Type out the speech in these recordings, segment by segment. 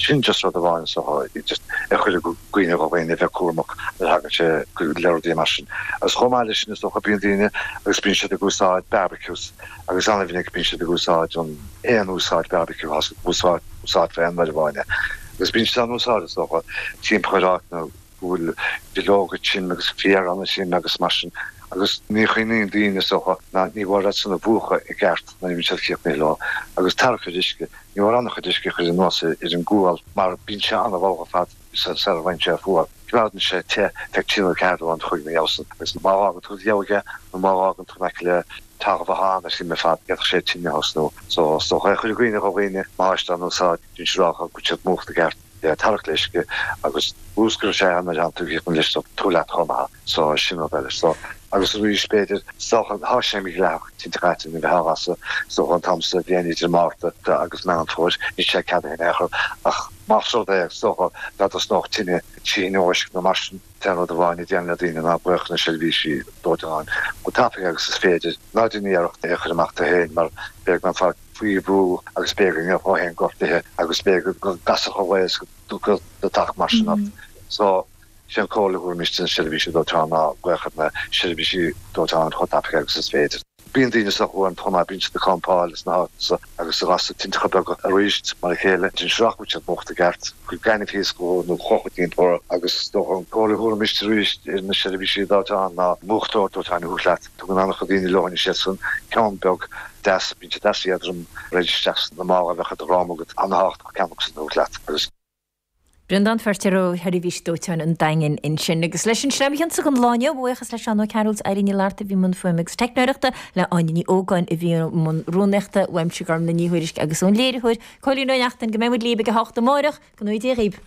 sin just rud bháin so just chuile gwine go bhain bheith cuamach hagan sé go leirdí marsin. As chomáile sin is doch a bíon daine agus bíon sé de gúsáid barbecues agus anna bhínig bíon sé de gúsáid an éon úsáid barbecue has úsáid bheith mar bháine. Agus bíon sé an úsáid is doch tíim chuireach na bhfuil bilóga sin agus fiar anna sin agus marsin. Agus ní chuoíon daine socha na ní bhhar sanna bhuacha i gceart na ní se chéop mé lá. Agus tar chudiisce, ní bhar anna chudiisce chuir an nósa ar an gúil mar bíon se anna bhága fad sa bhain sé fuair. Grádan sé tetína ceadú an chuig na jasan. Agus má ágan tú dheoge na má ágan tú meic le tar bhaána sin me fad get sé tíine hasnú. So chuir gwine go bhhaine máist an úsáid dún serácha go tead móchta gceart. Tarleisce agus úsgur sé an an tú an list op túla chomá so sin belle so agus ru spéidir stochan há sé mi leach tinráin in bhehasa so an tamsa déanidir máta agus ná fór ní sé cad echar ach mar so stocha dat is noch tinine tíois na marsin ten a bháinine déanana daine ná buchna sevíisi dóán go tap agus is féidir ná duníarcht echar amachta héin mar be man fa fuibrú agus begin a hen gothe agus be go gas goéis go de tak marsin af so sé choleúr mis sevíisi dóán gwechat na sevíisi dóán chotap agus is féidir. Bíon daine go an thomá bín de compáil is ná agus ras tincha be a riist mar chéile tin sraachú mochtta gert chu gaiineh híos go nó chochatíint or agus do an choleúr mis riist na sevíisi dóán ná muchttóir dóán húlaat tu an annach chodíine loine sésun cean beg das bín dasíadrum reisteach na má a bhecha a rámgad anhacht a ceach san húlaat agus. Brendan ferteró herí vís dótein an dain in sin agus leis an slemchan sa an láine bhuachas leis an Carol's airí láta bhí mun fuimigus technoireachta le ainí ógáin a bhí mun rúnechta weimsegarm na níhuiiris agus ón léiriúir choíúneachtain go méid líbe go háta máireach go nuid réib.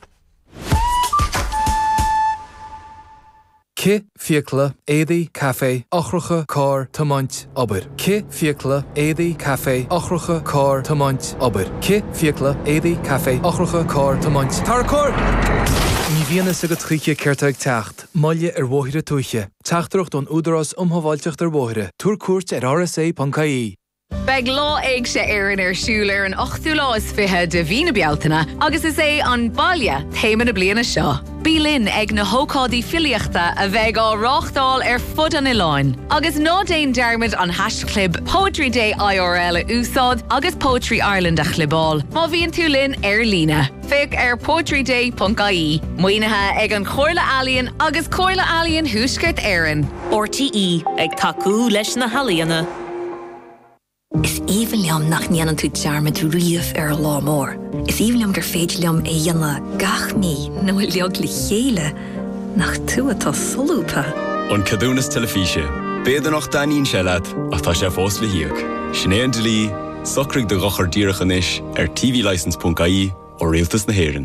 Ki fiacla édaí café ochracha cá tamáint obair. Ki fiacla édaí café ochracha cá tamáint obair. Ki fiacla édaí café ochracha cá tamáint. Tar cór! Ní bhíana sa go tríe ceirteag techt, maile bhóithre tuaiche. Teachtarocht don údarás umhaváilteach bhóithre. Túr cuairt RSA.caí. Beg lá ag sé éireann siúil ar an 8ú lá is fithe de bhína bealtaine, agus is é an baile téime na bliana seo. Bílinn ag na hócádaí filiachta a bheith á ráchtáil ar fud an Iláin. Agus nó déon dermid an hashtag Poetry Day IRL a úsáid agus Poetry Ireland a chlibáil. Má bhíonn tú linn ar lína. Fic ar poetryday.caí. Muoinethe ag an Chomhairle Ealaíon agus Chomhairle Ealaíon thuaisceart éireann. RTE ag tacú leis na halaíonna. Is even liam nach níanaan tú dearmid riamh ar lá mór. Is even liam gur féidir liam é dhéanana gach mí nó leog le chéile nach tú atá solúpa. An cadúnas telefíe, béidir nach daíonn se leat ach tá sé fós le hiíoch. Sinéad de lí, socraigh de rochar díreachan isis ar tvlicense.caí ó Rialtas na hÉireann.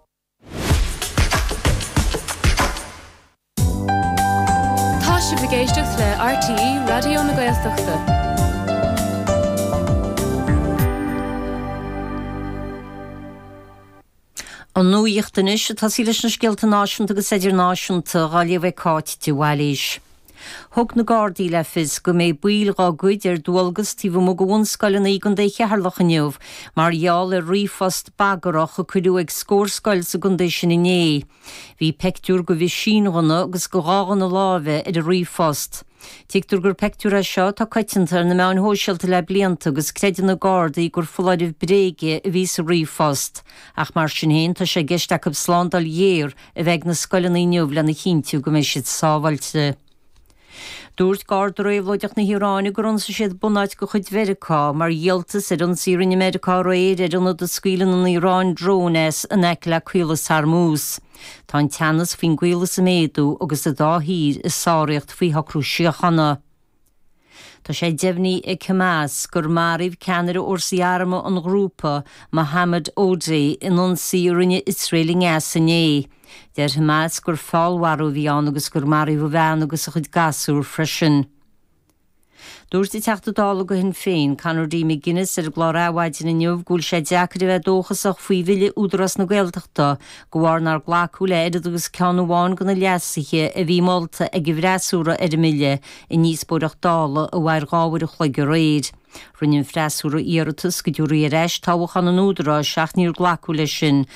Tá si bhgéisteach le RTE Radio na Gaeltachta. An nuíochtanis tá sí leis na scialta náisiúnta agus idir náisiúnta gáile bheith cáit túhailís. Thug na Gardaí le fis go mé builrá gcuid ar dúalgas tíomh mo go bhain scoileanna í gon déiche harlach inniuh, mar gheall a riomhfast bagarach a chuidiú ag scórscoil sa gundé sin inné. Bhí pectúr go bhí síonghana agus go rágan na lábheith ar a riomhfast. Tíictúr gur pectúra seo tá coitintar na meán hóisialta le blianta agus creidir na Gardaí gur foláidih bréige a bhí sa riomhfast. Ach mar sin héin tá sé geisteach ab slándal dhéir a bheith na scoileanna inniuh le na chinntiú go mé siad sábhailte. Dúirt Gardaí na Hiráine gur ansa siad bunáid go chuid Vericá mar dhéaltas ar an Sírin Americá réir ar an de scuileann an Irán drónes an eic le cuilas Sarmús. Tá an teannas faoin cuilas a méadú agus a dá hír is sáireacht faoi hacrúisiachana. Tá sé deimhní ag Hamas gur maríomh ceannaire orsaíarma an grúpa Mohammed Odeh in an Sírinne Israeli ngeasané. Der Hamas gur fáilharú bhí an agus gur maríomh bhean agus a chud gasúr freisin. Dúirt í teachtadála go hin féin canar dí me Guinness ar gláráhhaidin inniuh gúil sé deachar bheith dóchasach faoi bhile údaras na Gaeltachta go bhharnar ghlaacú leid agus ceanháin go na leasaiche a bhí molta ag bhreasúra ar a mille i níos búdach dála a bhair gáhar a chluig a réid. Rinnean freasúra iarratas go dúirí a reis táhachan an údarás seach níor ghlaacú lei sin